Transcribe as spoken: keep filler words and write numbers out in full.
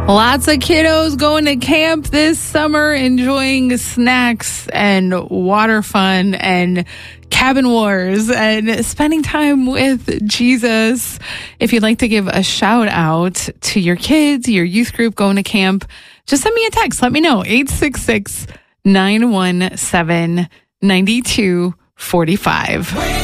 Lots of kiddos going to camp this summer, enjoying snacks and water fun and cabin wars and spending time with Jesus. If you'd like to give a shout out to your kids, your youth group going to camp, just send me a text. Let me know. eight six six, nine one seven, nine two four five.